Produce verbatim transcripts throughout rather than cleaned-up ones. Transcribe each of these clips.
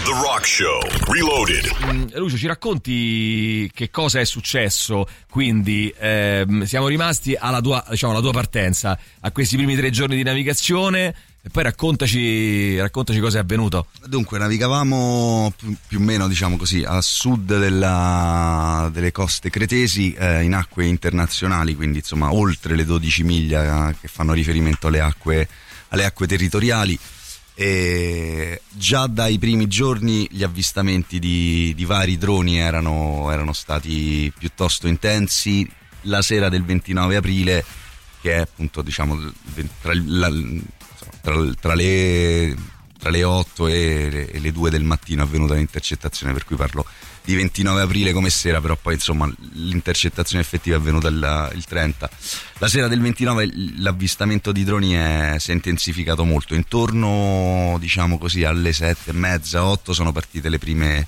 The Rock Show Reloaded. Mm, Lucio, ci racconti che cosa è successo? Quindi ehm, siamo rimasti alla tua, diciamo, alla tua partenza, a questi primi tre giorni di navigazione, e poi raccontaci, raccontaci cosa è avvenuto. Dunque, navigavamo più, più o meno, diciamo così, a sud della, delle coste cretesi, eh, in acque internazionali, quindi insomma oltre le dodici miglia che fanno riferimento alle acque, alle acque territoriali. E già dai primi giorni gli avvistamenti di, di vari droni erano, erano stati piuttosto intensi. La sera del ventinove aprile, che è appunto, diciamo, tra, la, tra, tra le tra le otto e le, e le due del mattino è avvenuta l'intercettazione, per cui parlo di ventinove aprile come sera, però poi insomma l'intercettazione effettiva è avvenuta il, il trenta. La sera del ventinove l'avvistamento di droni è, si è intensificato molto. Intorno, diciamo così, alle sette e mezza, otto sono partite le prime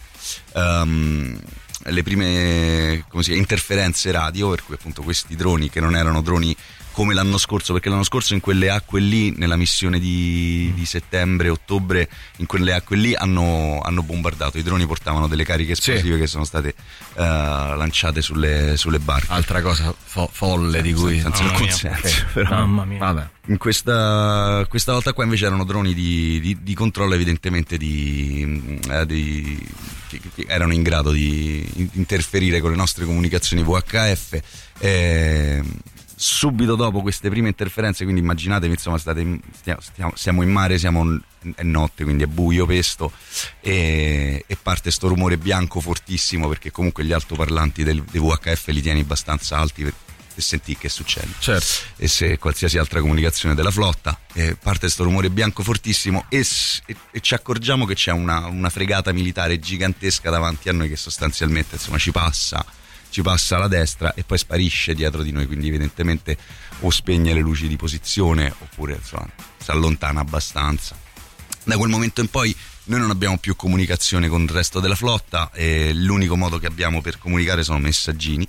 um, le prime come si chiama, interferenze radio, per cui appunto questi droni, che non erano droni come l'anno scorso, perché l'anno scorso in quelle acque lì, nella missione di, di settembre-ottobre, in quelle acque lì hanno, hanno bombardato. I droni portavano delle cariche esplosive, sì, che sono state uh, lanciate sulle, sulle barche. Altra cosa fo- folle sì, di cui senza alcun senso, però. Mamma mia. Vabbè. In questa, questa volta qua invece erano droni di, di, di controllo, evidentemente di, eh, di che, che erano in grado di interferire con le nostre comunicazioni V H F. Eh, subito dopo queste prime interferenze, quindi immaginatevi, insomma, state, stiamo, siamo in mare, siamo, è notte, quindi è buio pesto, e, e parte sto rumore bianco fortissimo, perché comunque gli altoparlanti del, dei V H F li tieni abbastanza alti per, per sentire che succede, certo, e se qualsiasi altra comunicazione della flotta, e parte sto rumore bianco fortissimo, e, e, e ci accorgiamo che c'è una, una fregata militare gigantesca davanti a noi, che sostanzialmente, insomma, ci passa ci passa alla destra e poi sparisce dietro di noi, quindi evidentemente o spegne le luci di posizione oppure, insomma, si allontana abbastanza. Da quel momento in poi noi non abbiamo più comunicazione con il resto della flotta, e l'unico modo che abbiamo per comunicare sono messaggini,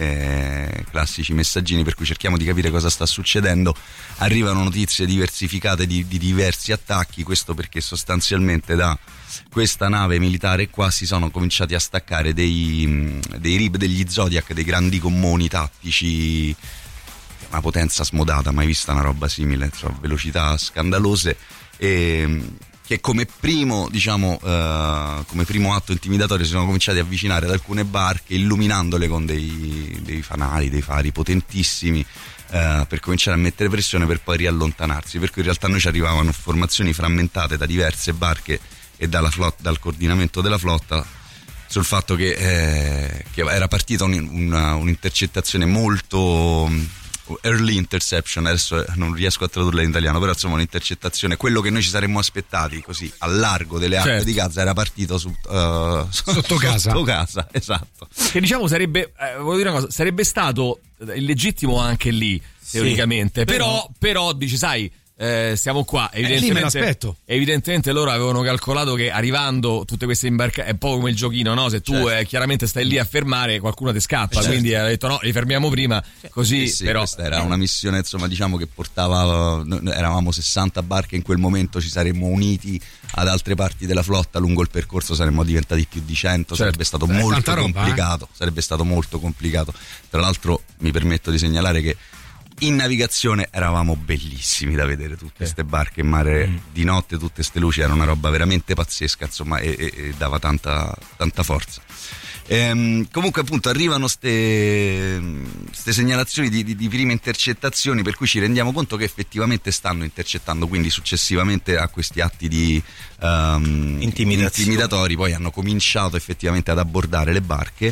eh, classici messaggini, per cui cerchiamo di capire cosa sta succedendo. Arrivano notizie diversificate di, di diversi attacchi, questo perché sostanzialmente da questa nave militare qua si sono cominciati a staccare dei, dei R I B degli Zodiac, dei grandi gommoni tattici, una potenza smodata, mai vista una roba simile, insomma, velocità scandalose, e che come primo, diciamo, uh, come primo atto intimidatorio si sono cominciati a avvicinare ad alcune barche, illuminandole con dei, dei fanali, dei fari potentissimi, uh, per cominciare a mettere pressione, per poi riallontanarsi, per cui in realtà noi ci arrivavano formazioni frammentate da diverse barche e dalla flotta, dal coordinamento della flotta, sul fatto che, eh, che era partita un, una, un'intercettazione molto early interception, adesso non riesco a tradurla in italiano, però insomma un'intercettazione, quello che noi ci saremmo aspettati così al largo delle acque, certo, di Gaza, era partito su, uh, sotto casa sotto casa, esatto, che diciamo sarebbe, eh, voglio dire una cosa, sarebbe stato illegittimo anche lì, sì, teoricamente, però, però dici, sai, Eh, siamo qua, evidentemente, eh, evidentemente loro avevano calcolato che arrivando tutte queste imbarcazioni, è un po' come il giochino, no? Se tu, certo, eh, chiaramente stai lì a fermare, qualcuno ti scappa, certo, quindi ha detto no, li fermiamo prima, così, sì, sì, però questa era una missione, insomma, diciamo che portava, eravamo sessanta barche, in quel momento ci saremmo uniti ad altre parti della flotta, lungo il percorso saremmo diventati più di cento, certo, sarebbe stato eh, molto complicato, roba, eh? sarebbe stato molto complicato. Tra l'altro mi permetto di segnalare che in navigazione eravamo bellissimi da vedere, tutte queste barche in mare, mm. di notte, tutte queste luci, era una roba veramente pazzesca, insomma, e, e, e dava tanta, tanta forza. Ehm, comunque appunto arrivano ste, ste segnalazioni di, di, di prime intercettazioni, per cui ci rendiamo conto che effettivamente stanno intercettando, quindi successivamente a questi atti di um, intimidatori poi hanno cominciato effettivamente ad abbordare le barche.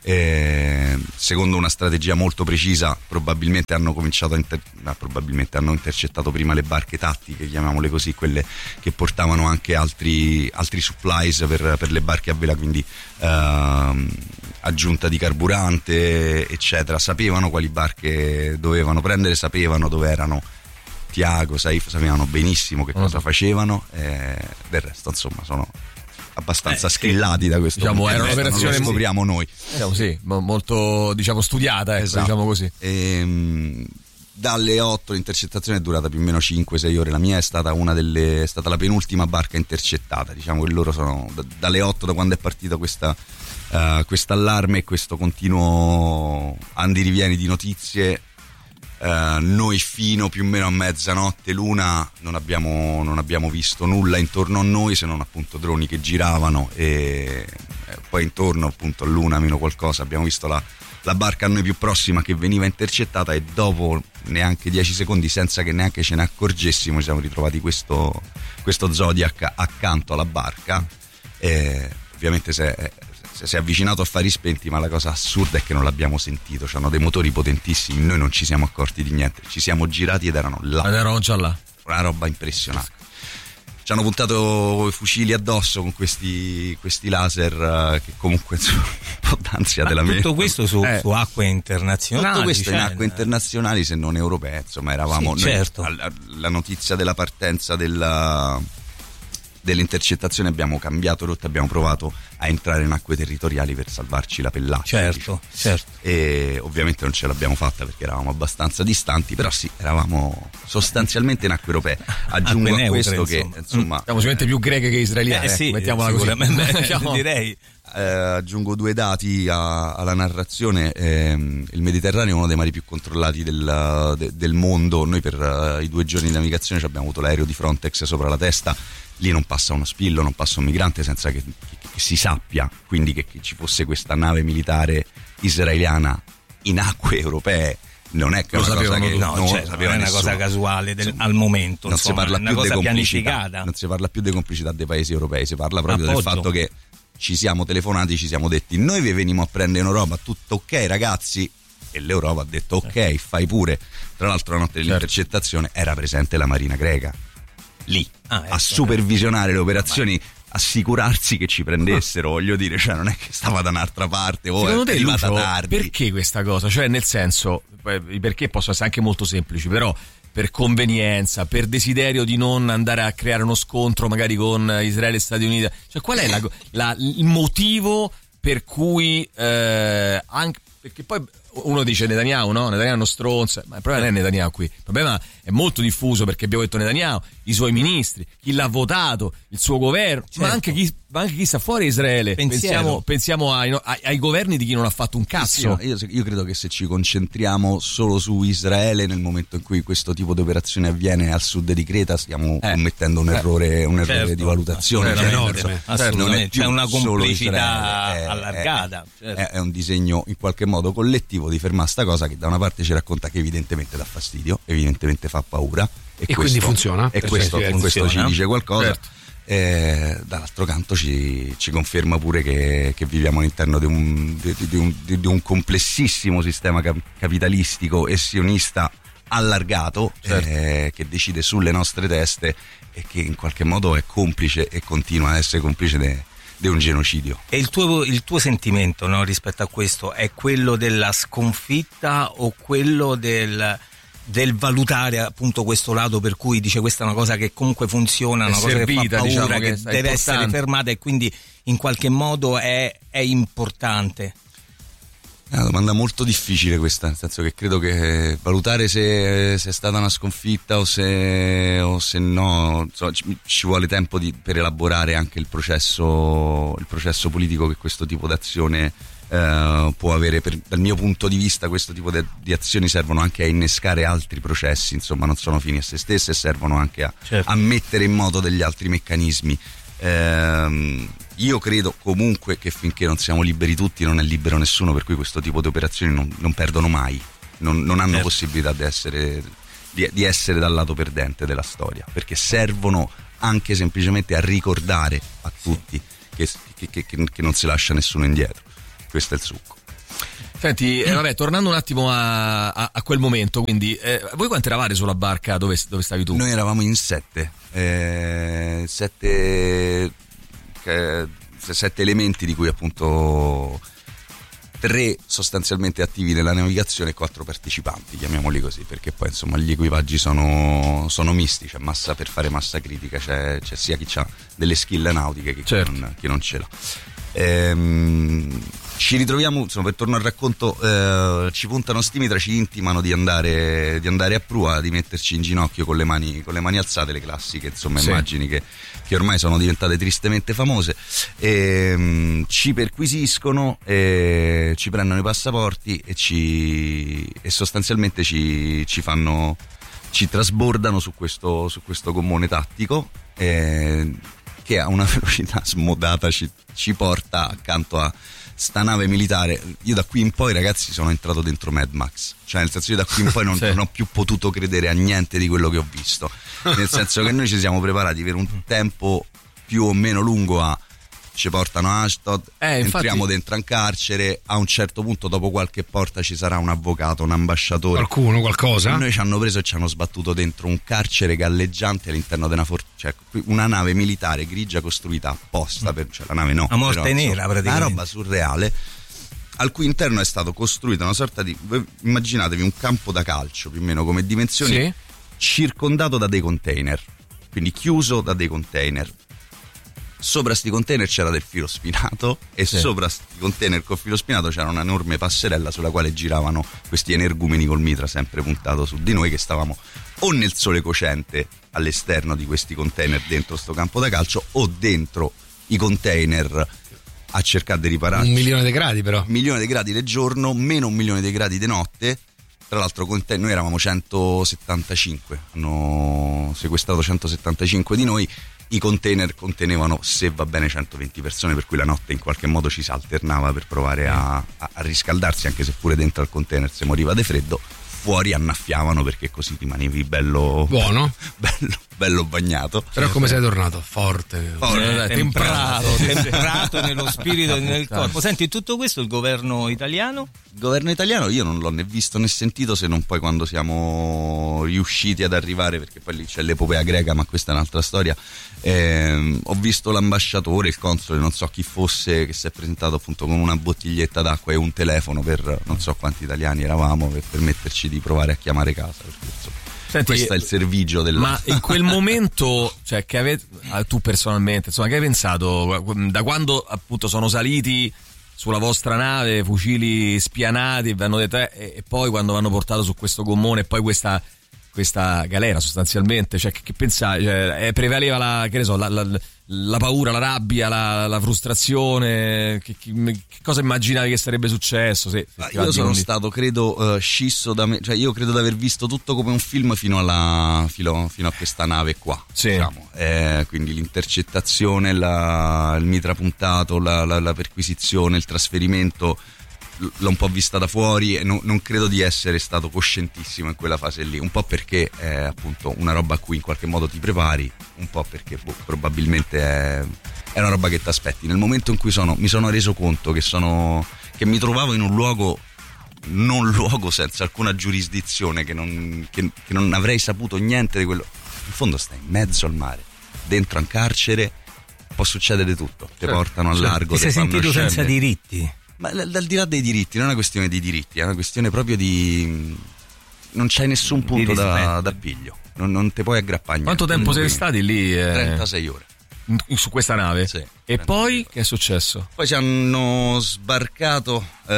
Eh, secondo una strategia molto precisa, probabilmente hanno cominciato a inter- no, probabilmente hanno intercettato prima le barche tattiche, chiamiamole così, quelle che portavano anche altri, altri supplies per, per le barche a vela, quindi ehm, aggiunta di carburante, eccetera. Sapevano quali barche dovevano prendere, sapevano dove erano Tiago, Saif, sapevano benissimo che cosa facevano, eh, del resto insomma sono abbastanza eh, schillati da questo, diciamo, era un'operazione, lo scopriamo noi, diciamo, sì, molto, diciamo, studiata, ecco, esatto, diciamo così. E, dalle otto l'intercettazione è durata più o meno cinque sei ore. La mia è stata una delle è stata la penultima barca intercettata, diciamo che loro sono d- dalle otto, da quando è partita questa uh, questo allarme e questo continuo andirivieni di notizie. Uh, noi fino più o meno a mezzanotte, l'una, non abbiamo, non abbiamo visto nulla intorno a noi, se non appunto droni che giravano, e eh, poi intorno appunto all'una meno qualcosa abbiamo visto la, la barca a noi più prossima che veniva intercettata, e dopo neanche dieci secondi, senza che neanche ce ne accorgessimo, ci siamo ritrovati questo, questo Zodiac accanto alla barca. E ovviamente se si è avvicinato a fari spenti, ma la cosa assurda è che non l'abbiamo sentito. C'hanno dei motori potentissimi, noi non ci siamo accorti di niente, ci siamo girati ed erano là, ed erano già là, una roba impressionante. Ci hanno puntato i fucili addosso con questi, questi laser uh, che comunque insomma, un po' d'ansia della mente. Tutto questo su, eh. su acque internazionali, tutto questo cioè, in acque internazionali, se non europee, insomma eravamo sì, noi, certo. alla, la notizia della partenza della dell'intercettazione abbiamo cambiato rotta, abbiamo provato a entrare in acque territoriali per salvarci la pellaccia. Certo, diciamo. certo. E ovviamente non ce l'abbiamo fatta perché eravamo abbastanza distanti, però sì, eravamo sostanzialmente in acque europee. Aggiungo acque a neutre, questo insomma. che insomma siamo sicuramente più greche che israeliane, Eh sì, mettiamola così. sicuramente, Diciamo. direi. Eh, aggiungo due dati a, alla narrazione. Eh, il Mediterraneo è uno dei mari più controllati del, de, del mondo. Noi per uh, i due giorni di navigazione ci abbiamo avuto l'aereo di Frontex sopra la testa. Lì non passa uno spillo, non passa un migrante senza che, che, che si sappia, quindi che, che ci fosse questa nave militare israeliana in acque europee. Non è che lo una cosa sapevano che tutti. No, non certo, sapeva non è una nessuno. cosa casuale del, Insomma, al momento, non insomma, si parla è una più cosa di complicità, pianificata. non si parla più di complicità dei paesi europei, si parla proprio Appoggio. del fatto che ci siamo telefonati, ci siamo detti noi vi venimo a prendere in Europa, tutto ok ragazzi, e l'Europa ha detto ok, certo. Fai pure. Tra l'altro la notte dell'intercettazione certo. era presente la Marina greca lì ah, ecco, a supervisionare le operazioni, assicurarsi che ci prendessero, voglio dire, cioè non è che stava da un'altra parte o secondo è te, arrivata Lucio, tardi. Perché questa cosa? Cioè nel senso, i perché possono essere anche molto semplici, però per convenienza, per desiderio di non andare a creare uno scontro magari con Israele e Stati Uniti, cioè qual è la, la, il motivo per cui eh, anche perché poi uno dice Netanyahu, no? Netanyahu è uno stronzo, ma il problema non è Netanyahu qui, il problema è molto diffuso, perché abbiamo detto Netanyahu, i suoi ministri, chi l'ha votato, il suo governo, certo. ma, anche chi, ma anche chi sta fuori Israele. Pensiamo, pensiamo ai, ai, ai governi di chi non ha fatto un cazzo. Sì, no, io, io credo che se ci concentriamo solo su Israele nel momento in cui questo tipo di operazione avviene al sud di Creta, stiamo eh. commettendo un errore, un errore certo. di valutazione. Cioè, enorme. Assolutamente, c'è una complicità è, allargata. È, certo. è, è un disegno in qualche modo collettivo di fermare sta cosa che da una parte ci racconta che evidentemente dà fastidio, evidentemente fa paura. E, e questo, quindi funziona. E questo, funziona. questo ci dice qualcosa. Certo. Eh, dall'altro canto ci, ci conferma pure che, che viviamo all'interno di un, di, di, un, di, di un complessissimo sistema cap- capitalistico e sionista allargato, certo. eh, che decide sulle nostre teste e che in qualche modo è complice e continua a essere complice de, di un genocidio. E il tuo, il tuo sentimento, no, rispetto a questo è quello della sconfitta o quello del, del valutare appunto questo lato, per cui dice questa è una cosa che comunque funziona, è una cosa servita, che fa paura, diciamo, che, che deve importante. essere fermata e quindi in qualche modo è, è importante? È una domanda molto difficile questa, nel senso che credo che valutare se, se è stata una sconfitta o se, o se no, insomma, ci, ci vuole tempo di, per elaborare anche il processo, il processo politico che questo tipo d'azione eh, può avere. Per, dal mio punto di vista questo tipo de, di azioni servono anche a innescare altri processi, insomma non sono fini a se stesse, e servono anche a, certo. a mettere in moto degli altri meccanismi. Ehm, io credo comunque che finché non siamo liberi tutti non è libero nessuno, per cui questo tipo di operazioni non, non perdono mai, non, non hanno certo. possibilità di essere, di, di essere dal lato perdente della storia, perché servono anche semplicemente a ricordare a tutti che, che, che, che non si lascia nessuno indietro. Questo è il succo. Senti, eh, vabbè, tornando un attimo a, a, a quel momento, quindi eh, voi quanti eravate sulla barca dove, dove stavi tu? Noi eravamo in sette, eh, sette, eh, sette elementi, di cui appunto tre sostanzialmente attivi nella navigazione e quattro partecipanti, chiamiamoli così, perché poi insomma gli equipaggi sono, sono misti, c'è massa per fare massa critica, c'è, c'è sia chi ha delle skill nautiche che certo. chi, non, chi non ce l'ha. Ehm, ci ritroviamo, insomma, per tornare al racconto, eh, ci puntano sti mitra, ci intimano di andare, di andare a prua, di metterci in ginocchio con le mani, con le mani alzate, le classiche, insomma, sì. immagini che, che ormai sono diventate tristemente famose, e, mh, ci perquisiscono, e ci prendono i passaporti e, ci, e sostanzialmente ci, ci fanno, ci trasbordano su questo, su questo gommone tattico, eh, che a una velocità smodata ci, ci porta accanto a sta nave militare. Io da qui in poi, ragazzi, sono entrato dentro Mad Max, cioè nel senso, io da qui in poi non, sì. non ho più potuto credere a niente di quello che ho visto, nel senso che noi ci siamo preparati per un tempo più o meno lungo a ci portano a Ashdod, eh, infatti... entriamo dentro un carcere, a un certo punto dopo qualche porta ci sarà un avvocato, un ambasciatore, qualcuno, qualcosa, e noi ci hanno preso e ci hanno sbattuto dentro un carcere galleggiante all'interno di una for- cioè una nave militare grigia costruita apposta per, cioè la nave no, a morte però, nera, insomma, praticamente una roba surreale, al cui interno è stato costruito una sorta di, immaginatevi un campo da calcio più o meno come dimensioni, sì. circondato da dei container, quindi chiuso da dei container. Sopra sti container c'era del filo spinato e sì. sopra sti container col filo spinato c'era un'enorme passerella sulla quale giravano questi energumeni col mitra sempre puntato su di noi, che stavamo o nel sole cocente all'esterno di questi container dentro sto campo da calcio, o dentro i container a cercare di riparare. Un milione di gradi però. Un milione di gradi del giorno, meno un milione di gradi di notte. Tra l'altro noi eravamo centosettantacinque, hanno sequestrato centosettantacinque di noi. I container contenevano, se va bene, centoventi persone, per cui la notte in qualche modo ci si alternava per provare a, a, a riscaldarsi, anche se pure dentro al container si moriva di freddo. Fuori annaffiavano perché così rimanevi bello buono, bello, bello bagnato. Però come sei tornato? Forte, Forte eh, temprato, temprato nello spirito e nel corpo. Senti, tutto questo il governo italiano? Il governo italiano io non l'ho né visto né sentito, se non poi quando siamo riusciti ad arrivare, perché poi lì c'è l'epopea greca, ma questa è un'altra storia. Eh, ho visto l'ambasciatore, il console, non so chi fosse, che si è presentato appunto con una bottiglietta d'acqua e un telefono per non so quanti italiani eravamo, per permetterci di provare a chiamare casa, perché, insomma, senti, questo è il servigio del. Ma in quel momento, cioè, che avete, tu personalmente, insomma, che hai pensato da quando appunto sono saliti sulla vostra nave, fucili spianati, vi hanno detto, eh, e poi quando vi hanno portato su questo gommone e poi questa questa galera sostanzialmente, cioè che, che pensai, cioè, eh, prevaleva la, che ne so, la, la, la paura, la rabbia, la, la frustrazione, che, che, che cosa immaginavi che sarebbe successo? Se, se io sono di... stato, credo, uh, scisso da me, cioè io credo di aver visto tutto come un film fino alla fino, fino a questa nave qua, sì. diciamo. Eh, quindi l'intercettazione, la, il mitra puntato, la, la, la perquisizione, il trasferimento, l'ho un po' vista da fuori e non, non credo di essere stato coscientissimo in quella fase lì, un po' perché è appunto una roba a cui in qualche modo ti prepari, un po' perché boh, probabilmente è, è una roba che ti aspetti. Nel momento in cui sono, mi sono reso conto che sono che mi trovavo in un luogo non luogo senza alcuna giurisdizione, che non, che, che non avrei saputo niente di quello, in fondo stai in mezzo al mare, dentro un carcere, può succedere tutto, ti certo, portano al largo, ti sei sentito scendere. Senza diritti? Ma al di là dei diritti, non è una questione di diritti, è una questione proprio di. Non c'hai nessun punto da, da piglio, non, non te puoi aggrappare. Quanto tempo siete stati lì? Eh... trentasei ore. Su questa nave? Sì. E poi che è successo? Poi ci hanno sbarcato uh,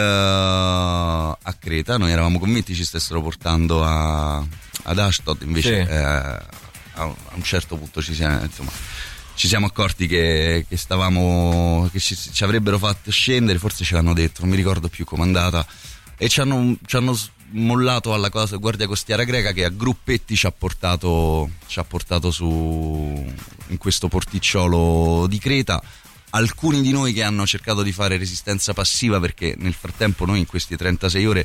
a Creta, noi eravamo convinti ci stessero portando a, ad Ashdod, invece sì. eh, a, a un certo punto ci siamo, insomma. Ci siamo accorti che, che stavamo, che ci, ci avrebbero fatto scendere, forse ce l'hanno detto, non mi ricordo più com'è andata, e ci hanno, ci hanno mollato alla cosa, guardia costiera greca, che a gruppetti ci ha portato, ci ha portato su in questo porticciolo di Creta. Alcuni di noi che hanno cercato di fare resistenza passiva, perché nel frattempo noi in queste trentasei ore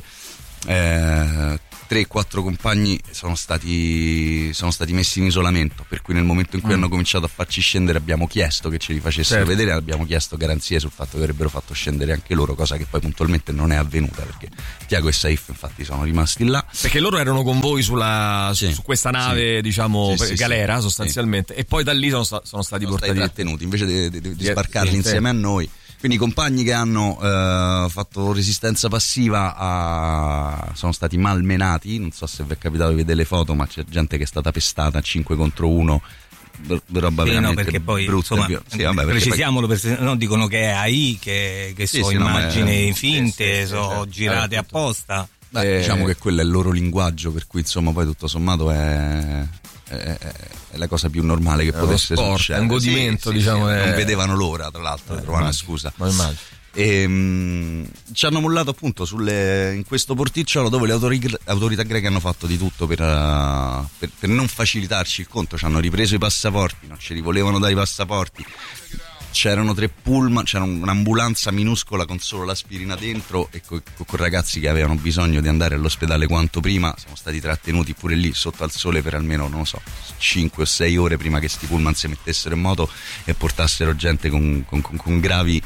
eh, tre quattro compagni sono stati sono stati messi in isolamento, per cui nel momento in cui mm. hanno cominciato a farci scendere abbiamo chiesto che ce li facessero certo. vedere, abbiamo chiesto garanzie sul fatto che avrebbero fatto scendere anche loro, cosa che poi puntualmente non è avvenuta, perché Tiago e Saif infatti sono rimasti là, perché loro erano con voi sulla sì. su questa nave sì. diciamo sì, sì, galera sì. sostanzialmente sì. e poi da lì sono, sta- sono stati sono portati stati trattenuti invece di, di, di, di sbarcarli sì, insieme sì. a noi. Quindi i compagni che hanno eh, fatto resistenza passiva a... sono stati malmenati, non so se vi è capitato di vedere le foto, ma c'è gente che è stata pestata cinque contro uno roba sì, veramente no, perché poi, brutta. Insomma, sì, vabbè, precisiamolo, poi... perché no, dicono che è A I, che, che sì, so sì, immagini no, finte, sì, sì, so sì, girate eh, apposta. Beh, Eh, diciamo che quello è il loro linguaggio, per cui insomma poi tutto sommato è, è, è la cosa più normale che è potesse sport, succedere. È un godimento, sì, diciamo. sì, è... Non vedevano l'ora, tra l'altro, eh, di trovare una immagino, scusa. Ma immagino. E, mh, ci hanno mollato appunto sulle, in questo porticciolo dove le autori- autorità greche hanno fatto di tutto per, uh, per, per non facilitarci il conto. Ci hanno ripreso i passaporti, non ce li volevano dare i passaporti. C'erano tre pullman, c'era un'ambulanza minuscola con solo l'aspirina dentro e con co- co ragazzi che avevano bisogno di andare all'ospedale quanto prima. Siamo stati trattenuti pure lì sotto al sole per almeno, non lo so, cinque o sei ore prima che sti pullman si mettessero in moto e portassero gente con, con, con, con gravi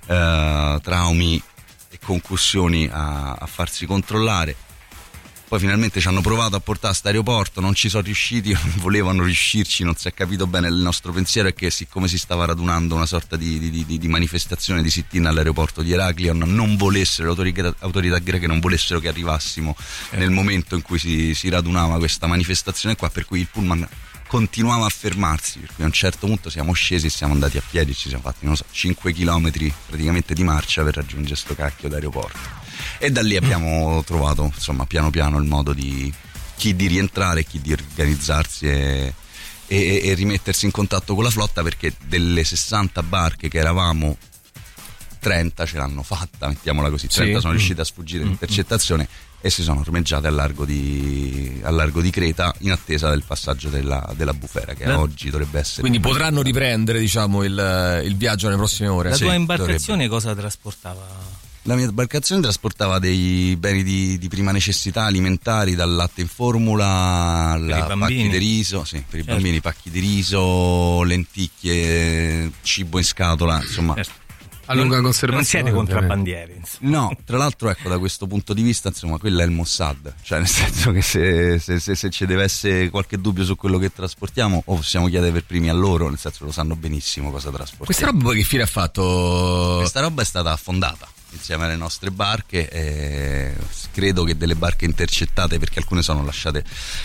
eh, traumi e concussioni a, a farsi controllare. Poi finalmente ci hanno provato a portare a sta aeroporto, non ci sono riusciti, non volevano riuscirci, non si è capito bene. Il nostro pensiero è che siccome si stava radunando una sorta di, di, di, di manifestazione di sit-in all'aeroporto di Eraclion, non volessero, le autorità, autorità greche non volessero che arrivassimo eh. nel momento in cui si, si radunava questa manifestazione qua, per cui il pullman continuava a fermarsi, per cui a un certo punto siamo scesi e siamo andati a piedi, ci siamo fatti, non so, cinque chilometri praticamente di marcia per raggiungere sto cacchio d'aeroporto. E da lì abbiamo trovato, insomma, piano piano il modo di chi di rientrare, chi di organizzarsi e, e, e rimettersi in contatto con la flotta, perché delle sessanta barche che eravamo, trenta ce l'hanno fatta, mettiamola così, trenta sì. sono riuscite a sfuggire l'intercettazione e si sono ormeggiate al largo di, al largo di Creta in attesa del passaggio della, della bufera, che eh. oggi dovrebbe essere. Quindi potranno riprendere, diciamo, il, il viaggio nelle prossime ore. La sì, tua imbarcazione dovrebbe. Cosa trasportava? La mia imbarcazione trasportava dei beni di, di prima necessità alimentari, dal latte in formula alla pacchi di riso, sì, per i certo. bambini, pacchi di riso, lenticchie, cibo in scatola, insomma. Certo. A lunga conservazione. Non siete contrabbandieri. No, tra l'altro, ecco, da questo punto di vista, insomma, quello è il Mossad, cioè nel senso che se, se, se, se ci deve essere qualche dubbio su quello che trasportiamo, o possiamo chiedere per primi a loro, nel senso lo sanno benissimo cosa trasportiamo. Questa roba poi che fine ha fatto? Questa roba è stata affondata insieme alle nostre barche, eh, credo che delle barche intercettate, perché alcune sono lasciate.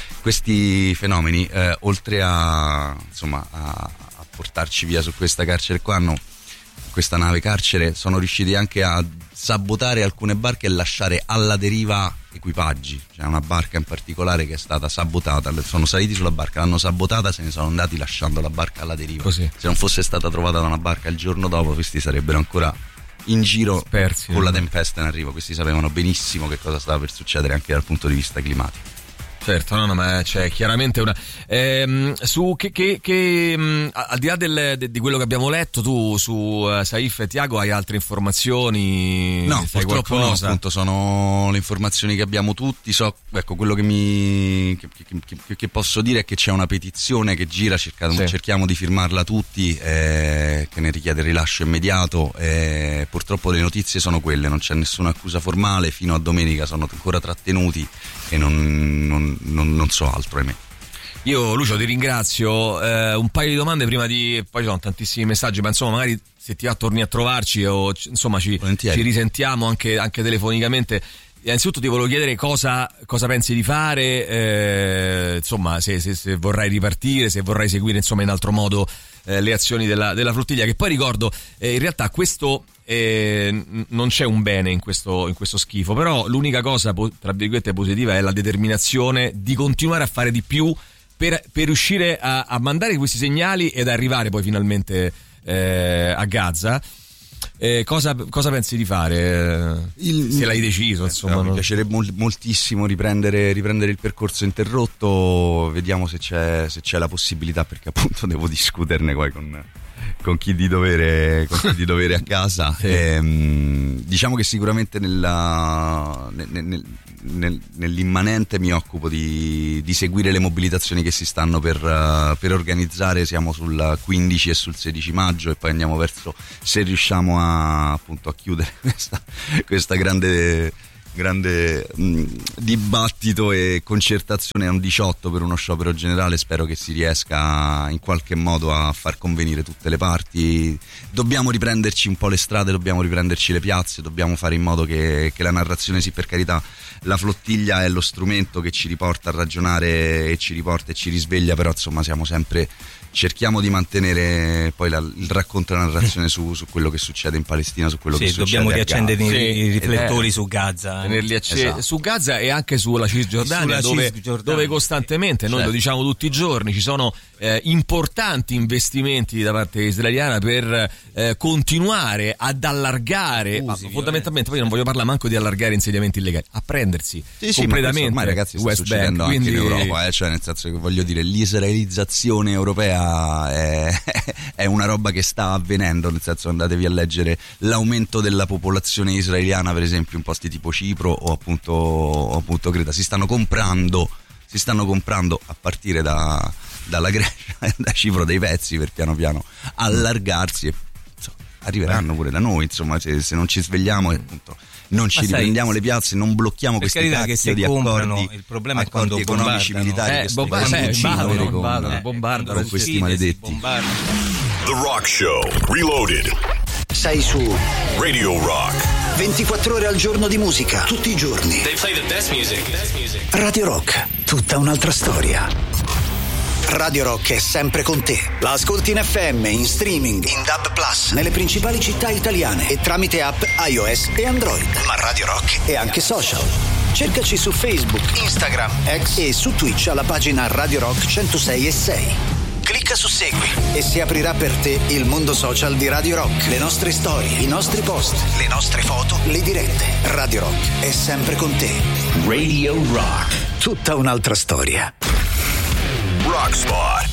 Questi fenomeni, eh, oltre a, insomma, a, a portarci via su questa carcere qua, hanno, questa nave carcere, sono riusciti anche a sabotare alcune barche e lasciare alla deriva equipaggi. C'è una barca in particolare che è stata sabotata, sono saliti sulla barca, l'hanno sabotata, se ne sono andati lasciando la barca alla deriva. Così. Se non fosse stata trovata da una barca il giorno dopo, questi sarebbero ancora in giro Spersi, con eh. la tempesta in arrivo. Questi sapevano benissimo che cosa stava per succedere anche dal punto di vista climatico. Certo, no, no, ma c'è chiaramente una ehm, su che, che, che mh, al di là del, de, di quello che abbiamo letto, tu su uh, Saif e Tiago hai altre informazioni? No, sai purtroppo qualcosa? No, appunto sono le informazioni che abbiamo tutti. So, ecco, quello che mi che, che, che, che posso dire è che c'è una petizione che gira, cerchiamo, sì. cerchiamo di firmarla tutti, eh, che ne richiede il rilascio immediato. Eh, purtroppo le notizie sono quelle, non c'è nessuna accusa formale, fino a domenica sono ancora trattenuti e non, non Non, non so altro, ahimè. Io, Lucio, ti ringrazio. Eh, un paio di domande prima di. Poi ci sono tantissimi messaggi, ma insomma, magari se ti va torni a trovarci o insomma ci, ci risentiamo anche, anche telefonicamente. Innanzitutto ti volevo chiedere cosa, cosa pensi di fare, eh, insomma, se, se, se vorrai ripartire, se vorrai seguire insomma in altro modo eh, le azioni della, della flottiglia, che poi ricordo, eh, in realtà questo. Eh, non c'è un bene in questo, in questo schifo, però l'unica cosa tra virgolette positiva è la determinazione di continuare a fare di più per, per riuscire a, a mandare questi segnali ed arrivare poi finalmente eh, a Gaza. Eh, cosa, cosa pensi di fare? Il, se l'hai deciso, insomma. No, no? Mi piacerebbe moltissimo riprendere, riprendere il percorso interrotto. Vediamo se c'è, se c'è la possibilità, perché appunto devo discuterne poi con con chi di dovere, con chi di dovere a casa. Sì. E, diciamo che sicuramente nella, nel, nel, nel, nell'immanente mi occupo di, di seguire le mobilitazioni che si stanno per, uh, per organizzare. Siamo sul quindici e sul sedici maggio e poi andiamo verso, se riusciamo a, appunto, a chiudere questa, questa grande grande mh, dibattito e concertazione a un diciotto per uno sciopero generale. Spero che si riesca in qualche modo a far convenire tutte le parti. Dobbiamo riprenderci un po' le strade, dobbiamo riprenderci le piazze, dobbiamo fare in modo che, che la narrazione, sì, per carità, la flottiglia è lo strumento che ci riporta a ragionare e ci riporta e ci risveglia, però insomma siamo sempre, cerchiamo di mantenere poi la, il racconto e la narrazione su, su quello che succede in Palestina, su quello sì, che succede dobbiamo a riaccendere Gaza. i, i riflettori eh, su Gaza, tenerli accesi Esatto. su Gaza e anche sulla Cisgiordania, Sulla dove, Cisgiordania, dove costantemente, sì. noi Certo. lo diciamo tutti i giorni, ci sono eh, importanti investimenti da parte israeliana per eh, continuare ad allargare, Usi, ma violenza. fondamentalmente poi non voglio parlare manco di allargare insediamenti illegali, a prendersi Sì, sì, completamente ma ormai, ragazzi, sta West succedendo Bank, anche quindi... in Europa, eh? Cioè, nel senso che, voglio dire, l'israelizzazione europea è, è una roba che sta avvenendo, nel senso, andatevi a leggere l'aumento della popolazione israeliana, per esempio in posti tipo Cipro o appunto, o appunto Creta, si stanno comprando si stanno comprando a partire da, dalla Grecia e da Cipro dei pezzi per piano piano allargarsi e insomma, arriveranno Beh. pure da noi, insomma, se, se non ci svegliamo e appunto non ci Ma sai, riprendiamo le piazze, non blocchiamo per questi carità che cazzo se di comprano, accordi, il problema è accordi quando economici bombardano. militari Eh, che bomba- stanno sai, uccidendo bombardano, con- bombardano, eh, bombardano con questi Uccide, maledetti. si bombardano. The Rock Show Reloaded. Sei su Radio Rock. ventiquattro ore al giorno di musica, tutti i giorni. They play the best music. Best music. Radio Rock, tutta un'altra storia. Radio Rock è sempre con te. La ascolti in F M, in streaming, in D A B plus, nelle principali città italiane e tramite app iOS e Android. Ma Radio Rock è anche social. Cercaci su Facebook, Instagram, X e su Twitch alla pagina Radio Rock centosei e sei. Clicca su Segui e si aprirà per te il mondo social di Radio Rock. Le nostre storie, i nostri post, le nostre foto, le dirette. Radio Rock è sempre con te. Radio Rock, tutta un'altra storia. Rock Spot.